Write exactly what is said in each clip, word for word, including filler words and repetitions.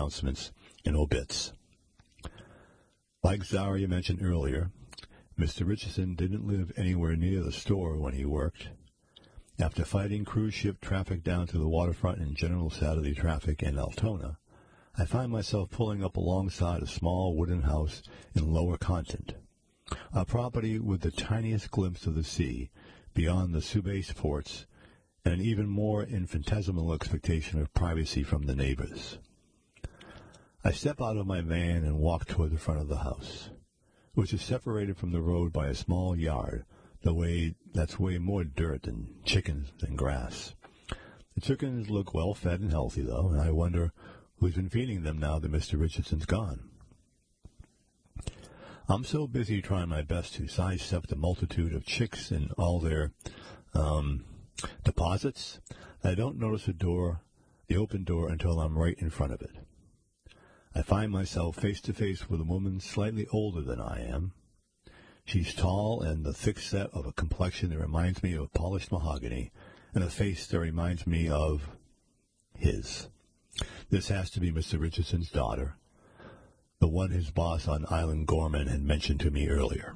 announcements and obits. Like Zaria mentioned earlier, Mister Richardson didn't live anywhere near the store when he worked. After fighting cruise ship traffic down to the waterfront and general Saturday traffic in Altona, I find myself pulling up alongside a small wooden house in Lower Content, a property with the tiniest glimpse of the sea beyond the Subase ports and an even more infinitesimal expectation of privacy from the neighbors. I step out of my van and walk toward the front of the house, which is separated from the road by a small yard, the way that's way more dirt than chickens than grass. The chickens look well fed and healthy, though, and I wonder who's been feeding them now that Mister Richardson's gone. I'm so busy trying my best to sidestep the multitude of chicks and all their um, deposits that I don't notice the door, the open door, until I'm right in front of it. I find myself face to face with a woman slightly older than I am. She's tall and the thick set of a complexion that reminds me of polished mahogany, and a face that reminds me of his. This has to be Mister Richardson's daughter, the one his boss on Island Gorman had mentioned to me earlier.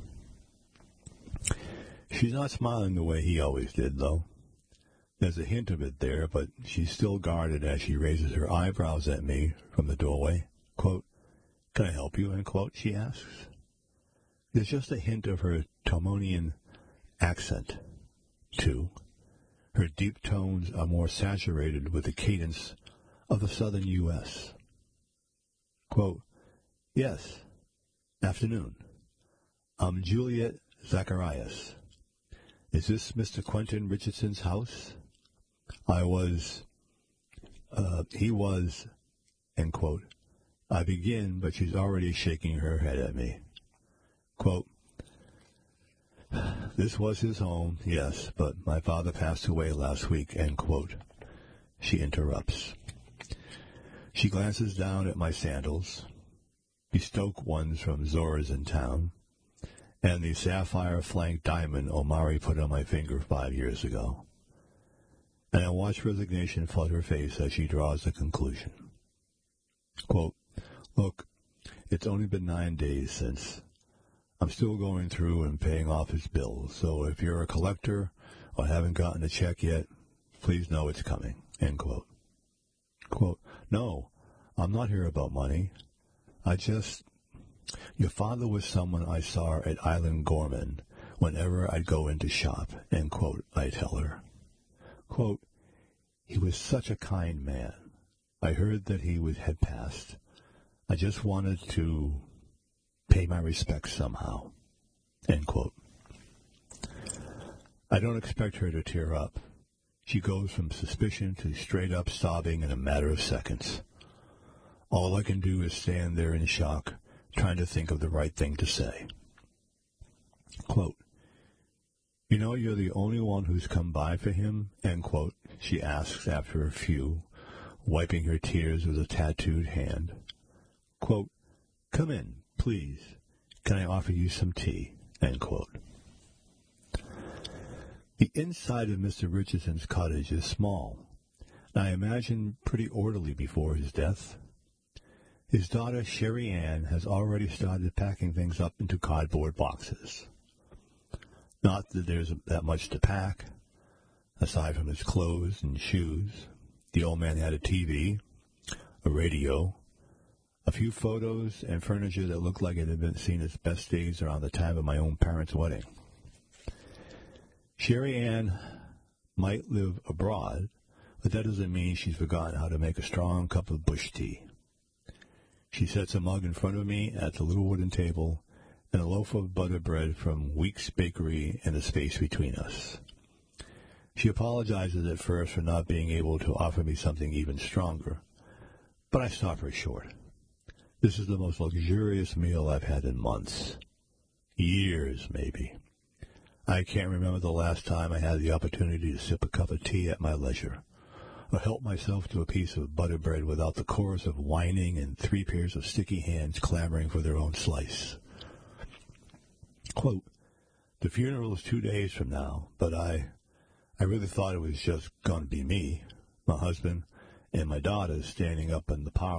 She's not smiling the way he always did, though. There's a hint of it there, but she's still guarded as she raises her eyebrows at me from the doorway. Quote, "Can I help you?" end quote, she asks. There's just a hint of her Tomonian accent, too. Her deep tones are more saturated with the cadence of the southern U S Quote, "Yes, afternoon. I'm Juliet Zacharias. Is this Mister Quentin Richardson's house? I was, uh, he was," end quote. I begin, but she's already shaking her head at me. Quote, "This was his home, yes, but my father passed away last week," end quote. She interrupts. She glances down at my sandals, bespoke ones from Zora's in town, and the sapphire-flanked diamond Omari put on my finger five years ago. And I watch resignation flood her face as she draws a conclusion. Quote, "Look, it's only been nine days since. I'm still going through and paying off his bills, so if you're a collector or haven't gotten a check yet, please know it's coming," end quote. Quote, "No, I'm not here about money. I just... Your father was someone I saw at Island Gorman whenever I'd go in to shop," end quote, I tell her. Quote, "He was such a kind man. I heard that he was, had passed. I just wanted to pay my respects somehow," end quote. I don't expect her to tear up. She goes from suspicion to straight-up sobbing in a matter of seconds. All I can do is stand there in shock, trying to think of the right thing to say. Quote, "You know you're the only one who's come by for him?" end quote, she asks after a few, wiping her tears with a tattooed hand. Quote, "Come in, please. Can I offer you some tea?" end quote. The inside of Mister Richardson's cottage is small, and I imagine pretty orderly before his death. His daughter, Sherry Ann, has already started packing things up into cardboard boxes. Not that there's that much to pack. Aside from his clothes and shoes, the old man had a T V, a radio, a few photos, and furniture that looked like it had been seen its best days around the time of my own parents' wedding. Sherry Ann might live abroad, but that doesn't mean she's forgotten how to make a strong cup of bush tea. She sets a mug in front of me at the little wooden table and a loaf of butter bread from Weeks Bakery in the space between us. She apologizes at first for not being able to offer me something even stronger, but I stop her short. This is the most luxurious meal I've had in months. Years, maybe. I can't remember the last time I had the opportunity to sip a cup of tea at my leisure, or help myself to a piece of butter bread without the chorus of whining and three pairs of sticky hands clamoring for their own slice. Quote, "The funeral is two days from now, but I, I really thought it was just going to be me, my husband, and my daughter standing up in the parlor